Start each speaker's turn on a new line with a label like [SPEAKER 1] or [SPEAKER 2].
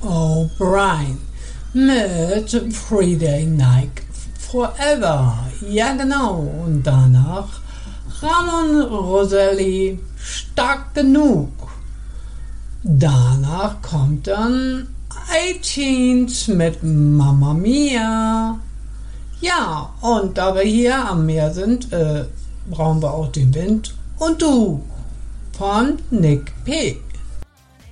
[SPEAKER 1] O'Brien mit Friday Night Forever. Ja genau, und danach Ramon Roselli, Stark genug. Danach kommt dann 18 mit Mamma Mia. Ja, und da wir hier am Meer sind, brauchen wir auch den Wind und du von Nick P.